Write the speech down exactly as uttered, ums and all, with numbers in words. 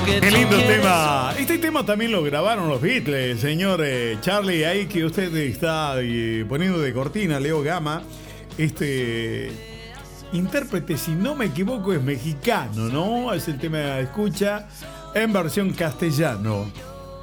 Qué lindo tema. Este tema también lo grabaron los Beatles, señor eh, Charlie. Ahí que usted está eh, poniendo de cortina, Leo Gama. Este intérprete, si no me equivoco, es mexicano, ¿no? Es el tema de escucha en versión castellano.